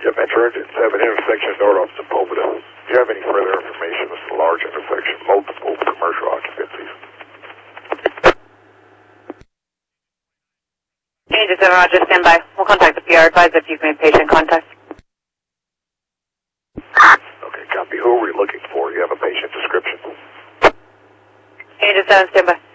Yeah, Metro Engine 7, intersection north off Sepulveda. Do you have any further information? It's a large intersection, multiple commercial occupancies. Engine 7, Roger, stand by. We'll contact the PR. Advise if you've made patient contact. Okay, copy. Who are we looking for? You have a patient description? Engine 7, stand by.